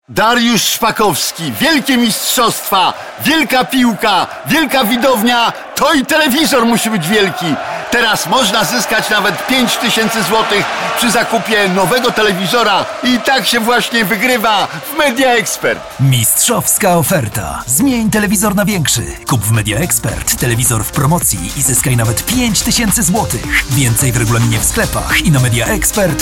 Dariusz Szpakowski, wielkie mistrzostwa, wielka piłka, wielka widownia, to i telewizor musi być wielki. Teraz można zyskać nawet 5000 zł przy zakupie nowego telewizora i tak się właśnie wygrywa w Media Expert. Mistrzowska oferta. Zmień telewizor na większy. Kup w Media Expert telewizor w promocji i zyskaj nawet 5000 zł. Więcej w regulaminie w sklepach i na mediaexpert.pl.